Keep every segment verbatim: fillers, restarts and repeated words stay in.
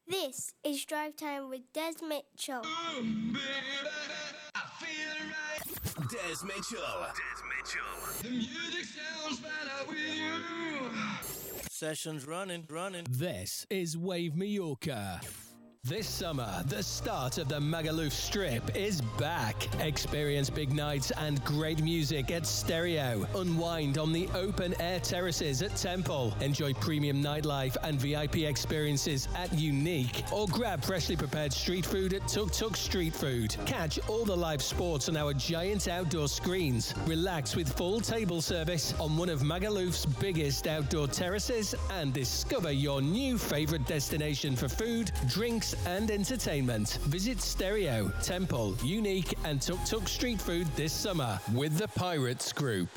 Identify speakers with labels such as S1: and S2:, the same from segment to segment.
S1: This is Drive Time with Des Mitchell.
S2: Oh, baby, I feel right.
S3: Des Mitchell. Des Mitchell.
S2: The music sounds better with you.
S4: Sessions running, running.
S5: This is Wave Mallorca. This summer, the start of the Magaluf Strip is back. Experience big nights and great music at Stereo. Unwind on the open-air terraces at Temple. Enjoy premium nightlife and V I P experiences at Unique. Or grab freshly prepared street food at Tuk Tuk Street Food. Catch all the live sports on our giant outdoor screens. Relax with full table service on one of Magaluf's biggest outdoor terraces and discover your new favourite destination for food, drinks and entertainment. Visit Stereo, Temple, Unique and Tuk Tuk Street Food this summer with the Pirates Group.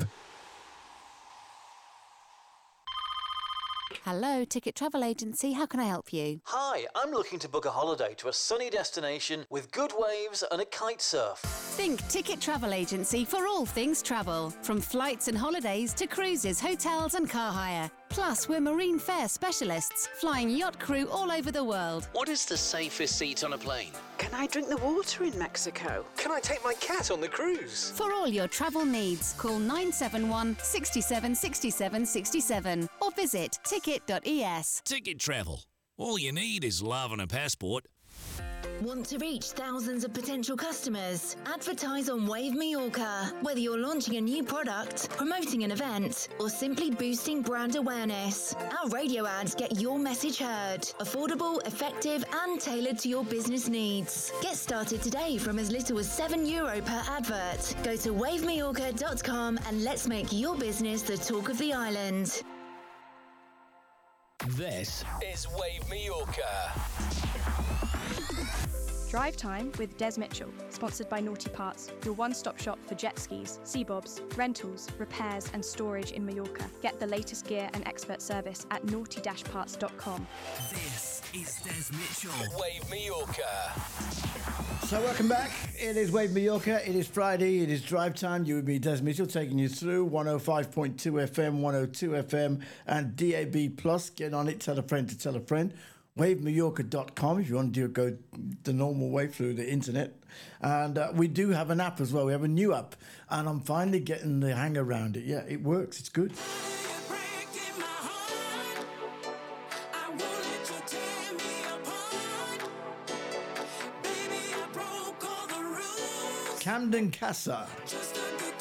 S6: Hello, Ticket Travel Agency. How can I help you?
S7: Hi, I'm looking to book a holiday to a sunny destination with good waves and a kite surf.
S6: Think Ticket Travel Agency for all things travel. From flights and holidays to cruises, hotels and car hire. Plus, we're marine fare specialists, flying yacht crew all over the world.
S8: What is the safest seat on a plane?
S9: Can I drink the water in Mexico?
S8: Can I take my cat on the cruise?
S6: For all your travel needs, call nine seven one, six seven six seven six seven or visit ticket dot e s.
S10: Ticket Travel. All you need is love and a passport.
S11: Want to reach thousands of potential customers? Advertise on Wave Mallorca. Whether you're launching a new product, promoting an event, or simply boosting brand awareness, our radio ads get your message heard. Affordable, effective, and tailored to your business needs. Get started today from as little as seven euro per advert. Go to wave mallorca dot com and let's make your business the talk of the island.
S5: This is Wave Mallorca.
S12: Drive Time with Des Mitchell, sponsored by Naughty Parts, your one-stop shop for jet skis, sea bobs, rentals, repairs and storage in Mallorca. Get the latest gear and expert service at naughty dash parts dot com.
S3: This is Des Mitchell.
S5: Wave Mallorca.
S4: So welcome back. It is Wave Mallorca. It is Friday. It is Drive Time. You with me, Des Mitchell, taking you through one oh five point two F M, one oh two F M and D A B plus. Get on it. Tell a friend to tell a friend. wave mallorca dot com if you want to do go the normal way through the internet. And uh, we do have an app as well. We have a new app. And I'm finally getting the hang around it. Yeah, it works. It's good. Camden Casa.